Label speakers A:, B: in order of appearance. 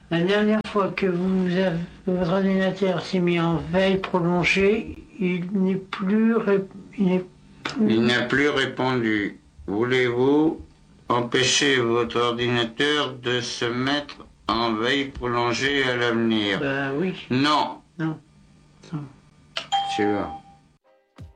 A: La dernière fois que votre ordinateur s'est mis en veille prolongée,
B: Il n'a plus répondu. Voulez-vous empêcher votre ordinateur de se mettre en veille prolongée à l'avenir?
A: Oui.
B: Non.
A: Non.
B: Tu vois.